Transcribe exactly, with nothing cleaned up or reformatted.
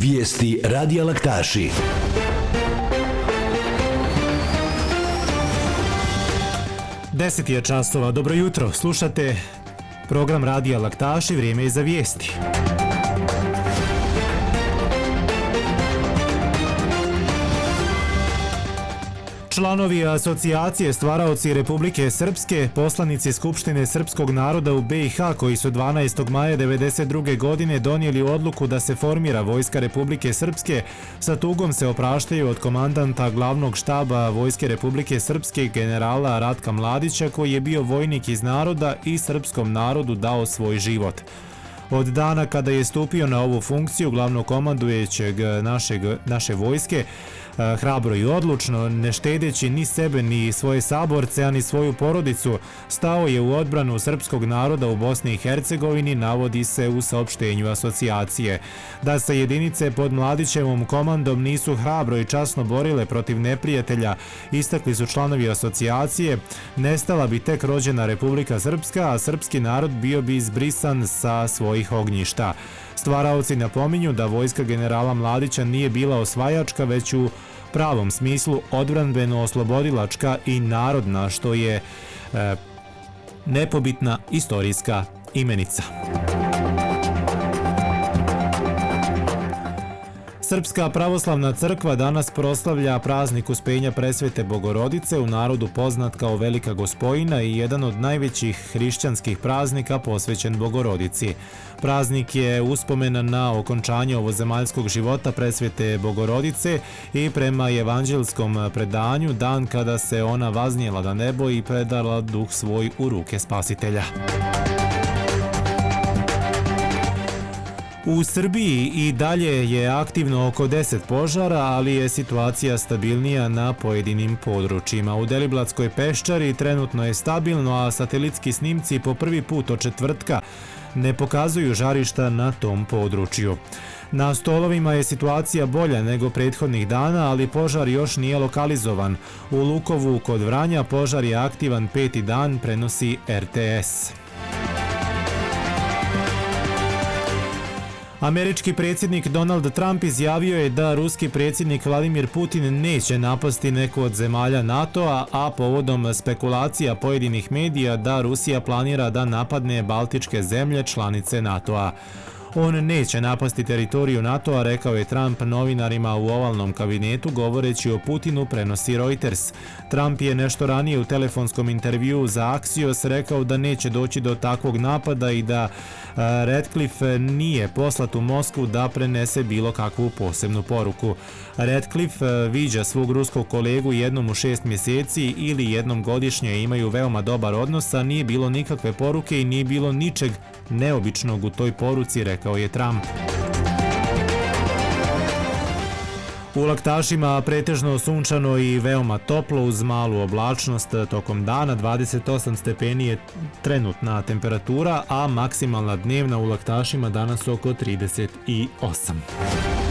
Vijesti Radija Laktaši. Deset je časova. Dobro jutro. Slušate program Radija Laktaši. Vrijeme je za vijesti. Članovi asocijacije Stvaraoci Republike Srpske, poslanici Skupštine srpskog naroda u be i ha koji su dvanaestog maja devedeset druge godine donijeli odluku da se formira Vojska Republike Srpske, sa tugom se opraštaju od komandanta glavnog štaba Vojske Republike Srpske generala Ratka Mladića, koji je bio vojnik iz naroda i srpskom narodu dao svoj život. Od dana kada je stupio na ovu funkciju glavnog komandujućeg našeg, naše vojske, hrabro i odlučno, ne štedeći ni sebe ni svoje saborce, a ni svoju porodicu, stao je u odbranu srpskog naroda u Bosni i Hercegovini, navodi se u saopštenju asocijacije. Da se jedinice pod Mladićevom komandom nisu hrabro i časno borile protiv neprijatelja, istakli su članovi asocijacije, nestala bi tek rođena Republika Srpska, a srpski narod bio bi izbrisan sa svojih ognjišta. Stvaraoci napominju da vojska generala Mladića nije bila osvajačka, već u pravom smislu odbranbeno-oslobodilačka i narodna, što je e, nepobitna istorijska imenica. Srpska pravoslavna crkva danas proslavlja praznik Uspenja Presvete Bogorodice, u narodu poznat kao Velika Gospojina i jedan od najvećih hrišćanskih praznika posvećen Bogorodici. Praznik je uspomena na okončanje ovozemaljskog života Presvete Bogorodice i prema evanđelskom predanju dan kada se ona vaznijela na nebo i predala duh svoj u ruke Spasitelja. U Srbiji i dalje je aktivno oko deset požara, ali je situacija stabilnija na pojedinim područjima. U Deliblatskoj peščari trenutno je stabilno, a satelitski snimci po prvi put od četvrtka ne pokazuju žarišta na tom području. Na Stolovima je situacija bolja nego prethodnih dana, ali požar još nije lokalizovan. U Lukovu kod Vranja požar je aktivan peti dan, prenosi er te es. Američki predsjednik Donald Trump izjavio je da ruski predsjednik Vladimir Putin neće napasti neku od zemalja NATO-a, a povodom spekulacija pojedinih medija da Rusija planira da napadne baltičke zemlje članice NATO-a. On neće napasti teritoriju NATO-a, rekao je Trump novinarima u ovalnom kabinetu, govoreći o Putinu, prenosi Reuters. Trump je nešto ranije u telefonskom intervjuu za Axios rekao da neće doći do takvog napada i da Ratcliffe nije poslat u Moskvu da prenese bilo kakvu posebnu poruku. Ratcliffe viđa svog ruskog kolegu jednom u šest mjeseci ili jednom godišnje, imaju veoma dobar odnos, a nije bilo nikakve poruke i nije bilo ničeg neobičnog u toj poruci, rekao je Trump. U Laktašima pretežno sunčano i veoma toplo uz malu oblačnost tokom dana, dvadeset osam stepeni je trenutna temperatura, a maksimalna dnevna u Laktašima danas oko trideset osam.